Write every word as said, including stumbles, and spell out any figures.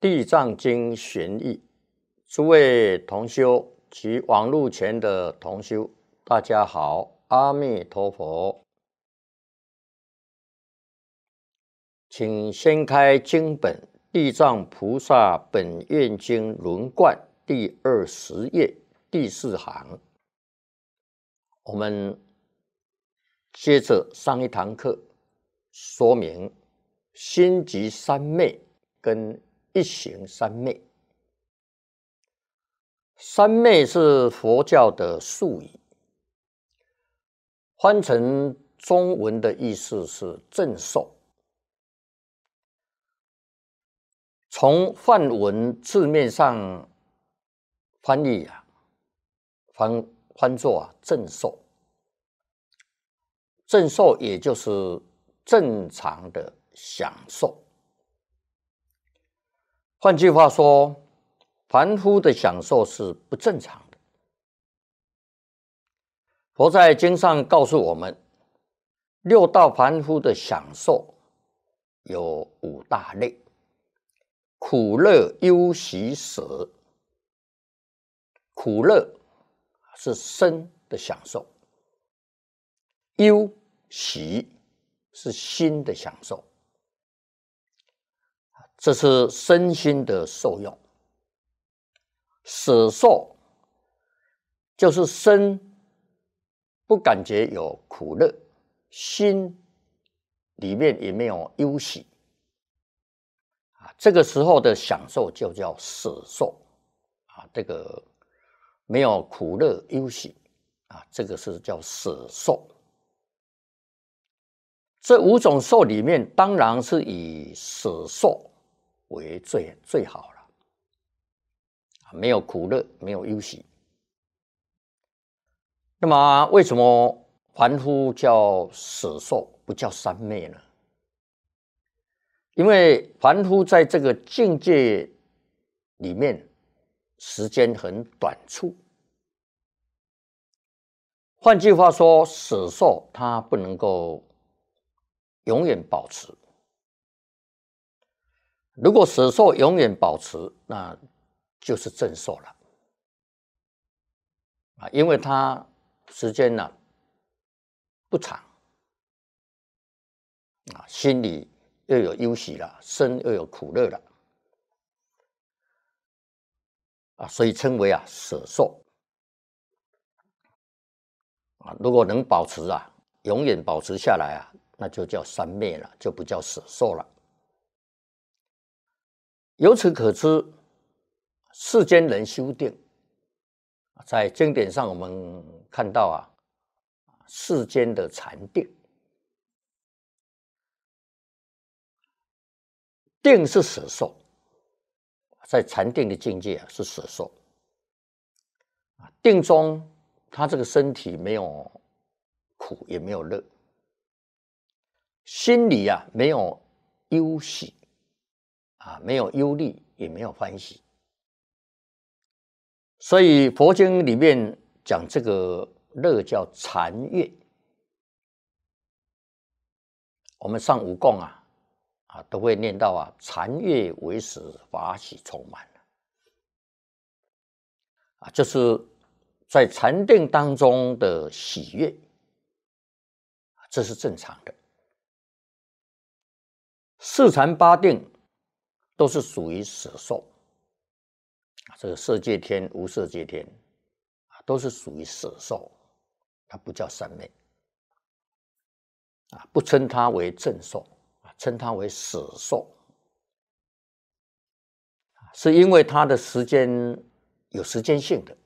地藏经玄义，诸位同修及网络前的同修，大家好，阿弥陀佛。请先开经本《地藏菩萨本愿经轮贯》第二十页第四行。我们接着上一堂课说明心即三昧跟一行三昧。三昧是佛教的术语，翻成中文的意思是正受。从梵文字面上翻译啊，翻翻作啊正受。正受也就是正常的享受。换句话说，凡夫的享受是不正常的。佛在经上告诉我们，六道凡夫的享受有五大类：苦乐忧喜舍。苦乐是身的享受，忧喜是心的享受，这是身心的受用。舍受就是身不感觉有苦乐，心里面也没有忧喜，这个时候的享受就叫舍受啊，这个没有苦乐忧喜啊，这个是叫舍受。这五种受里面，当然是以舍受为最最好了，没有苦乐，没有忧喜。那么，为什么凡夫叫舍受，不叫三昧呢？因为凡夫在这个境界里面，时间很短促。换句话说，舍受它不能够永远保持。如果舍受永远保持，那就是正受了啊，因为它时间呢、啊、不长啊，心里又有忧喜了，身又有苦乐了啊，所以称为啊舍受啊。如果能保持啊，永远保持下来啊，那就叫三昧了，就不叫舍受了。由此可知，世间人修定，在经典上我们看到啊，世间的禅定，定是舍受，在禅定的境界啊是舍受。定中，他这个身体没有苦也没有乐，心里啊没有忧喜啊，没有忧虑也没有欢喜。所以佛经里面讲这个乐叫禅悦。我们上五供啊啊都会念到啊，禅悦为始，法喜充满啊，就是在禅定当中的喜悦，这是正常的。四禅八定都是属于舍受，这个色界天、无色界天都是属于舍受，它不叫三昧啊，不称它为正受，称它为舍受，是因为它的时间有时间性的